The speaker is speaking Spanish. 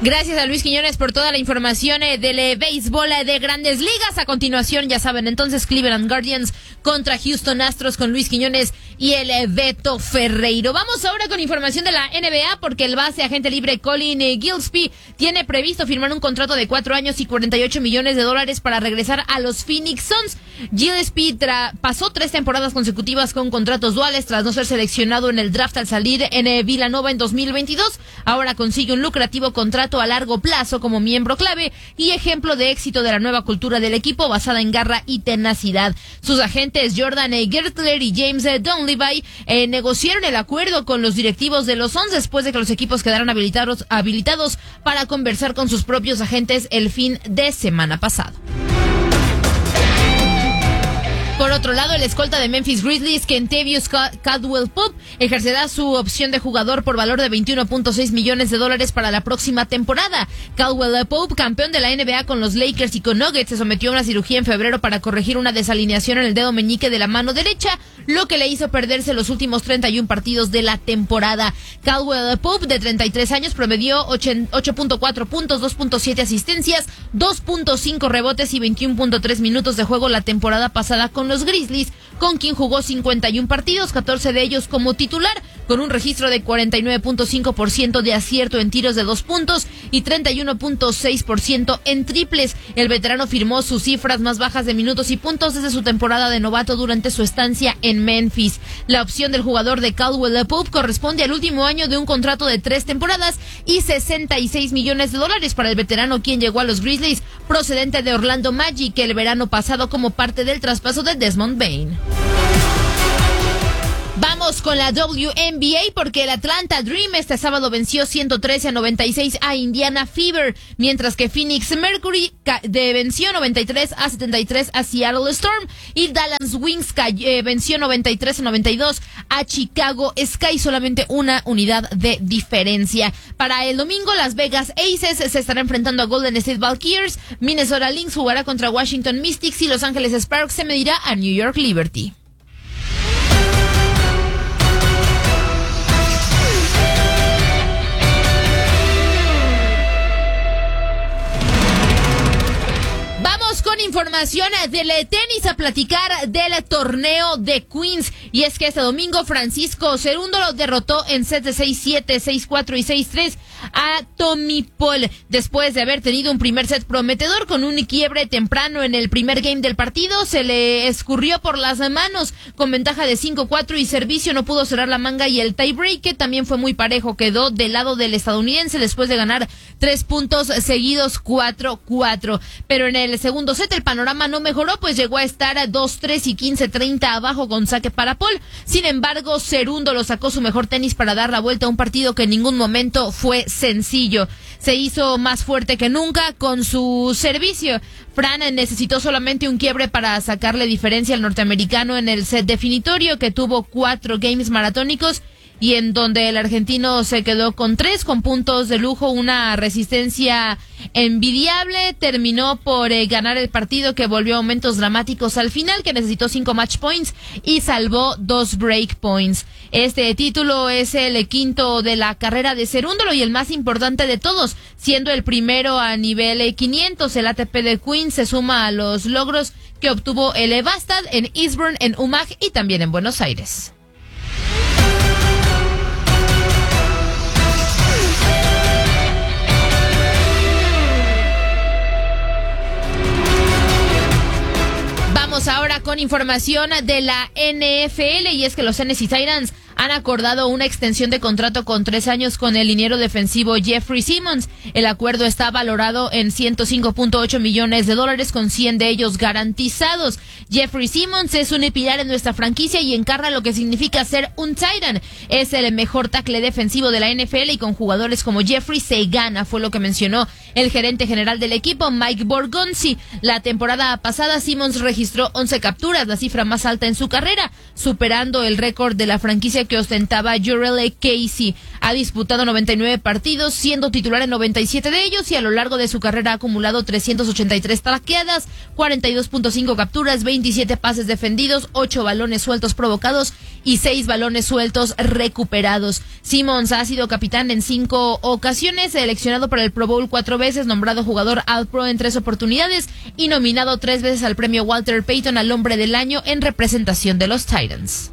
Gracias a Luis Quiñones por toda la información del béisbol de Grandes Ligas. A continuación, ya saben, entonces Cleveland Guardians contra Houston Astros con Luis Quiñones y el Beto Ferreiro. Vamos ahora con información de la NBA porque el base agente libre Colin Gillespie tiene previsto firmar un contrato de 4 años y $48 millones para regresar a los Phoenix Suns. Gillespie pasó 3 temporadas consecutivas con contratos duales tras no ser seleccionado en el draft al salir en Villanova en 2022. Ahora consigue un lucrativo contrato a largo plazo como miembro clave y ejemplo de éxito de la nueva cultura del equipo basada en garra y tenacidad. Sus agentes Jordan Gertler y James Dunleavy negociaron el acuerdo con los directivos de los Suns después de que los equipos quedaran habilitados para conversar con sus propios agentes el fin de semana pasado. Por otro lado, el escolta de Memphis Grizzlies, Kentavious Caldwell-Pope, ejercerá su opción de jugador por valor de $21.6 millones para la próxima temporada. Caldwell-Pope, campeón de la NBA con los Lakers y con Nuggets, se sometió a una cirugía en febrero para corregir una desalineación en el dedo meñique de la mano derecha, lo que le hizo perderse los últimos 31 partidos de la temporada. Caldwell-Pope, de 33 años, promedió 8.4 puntos, 2.7 asistencias, 2.5 rebotes y 21.3 minutos de juego la temporada pasada con los Grizzlies, con quien jugó 51 partidos, 14 de ellos como titular, con un registro de 49.5% de acierto en tiros de 2 puntos y 31.6% en triples. El veterano firmó sus cifras más bajas de minutos y puntos desde su temporada de novato durante su estancia en Memphis. La opción del jugador de Caldwell-Pope corresponde al último año de un contrato de 3 temporadas y $66 millones para el veterano, quien llegó a los Grizzlies procedente de Orlando Magic el verano pasado como parte del traspaso de Desmond Bane. Vamos con la WNBA porque el Atlanta Dream este sábado venció 113-96 a Indiana Fever, mientras que Phoenix Mercury venció 93-73 a Seattle Storm y Dallas Wings venció 93-92 a Chicago Sky, solamente una unidad de diferencia. Para el domingo, Las Vegas Aces se estará enfrentando a Golden State Valkyries, Minnesota Lynx jugará contra Washington Mystics y Los Ángeles Sparks se medirá a New York Liberty. Con información del tenis a platicar del torneo de Queens, y es que este domingo Francisco Cerúndolo derrotó en sets de 6-7, 6-4 y 6-3 a Tommy Paul después de haber tenido un primer set prometedor. Con un quiebre temprano en el primer game del partido, se le escurrió por las manos con ventaja de 5-4 y servicio no pudo cerrar la manga, y el tiebreak, que también fue muy parejo, quedó del lado del estadounidense después de ganar 3 puntos seguidos, 4-4. Pero en el segundo set el panorama no mejoró, pues llegó a estar a 2-3 y 15-30 abajo con saque para Paul. Sin embargo, Cerúndolo sacó su mejor tenis para dar la vuelta a un partido que en ningún momento fue sencillo. Se hizo más fuerte que nunca con su servicio. Fran necesitó solamente un quiebre para sacarle diferencia al norteamericano en el set definitorio, que tuvo 4 games maratónicos y en donde el argentino se quedó con 3 con puntos de lujo, una resistencia envidiable. Terminó por ganar el partido, que volvió a momentos dramáticos al final, que necesitó 5 match points y salvó 2 break points. Este título es el quinto de la carrera de Cerúndolo y el más importante de todos, siendo el primero a nivel 500. El ATP de Queens se suma a los logros que obtuvo el Bastad en Eastbourne, en UMAG y también en Buenos Aires. Vamos ahora con información de la NFL, y es que los Tennessee Titans han acordado una extensión de contrato con 3 años con el liniero defensivo Jeffrey Simmons. El acuerdo está valorado en $105.8 millones con 100 de ellos garantizados. Jeffrey Simmons es un pilar en nuestra franquicia y encarna lo que significa ser un Titan. Es el mejor tackle defensivo de la NFL y con jugadores como Jeffrey se gana, fue lo que mencionó el gerente general del equipo, Mike Borgonzi. La temporada pasada Simmons registró 11 capturas, la cifra más alta en su carrera, superando el récord de la franquicia que que ostentaba Jurrell Casey. Ha disputado 99 partidos, siendo titular en 97 de ellos, y a lo largo de su carrera ha acumulado 383 tacleadas, 42.5 capturas, 27 pases defendidos, 8 balones sueltos provocados y 6 balones sueltos recuperados. Simmons ha sido capitán en 5 ocasiones, seleccionado para el Pro Bowl 4 veces, nombrado jugador All-Pro en 3 oportunidades y nominado 3 veces al premio Walter Payton al hombre del año en representación de los Titans.